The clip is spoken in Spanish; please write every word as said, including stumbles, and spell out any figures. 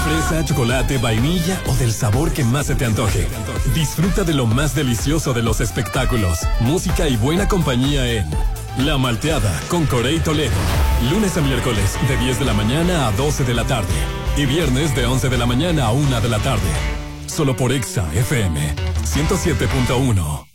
Fresa, chocolate, vainilla o del sabor que más se te antoje. Disfruta de lo más delicioso de los espectáculos, música y buena compañía en La Malteada con Corey Toledo. Lunes a miércoles de diez de la mañana a doce de la tarde. Y viernes de once de la mañana a una de la tarde. Solo por Exa F M ciento siete punto uno.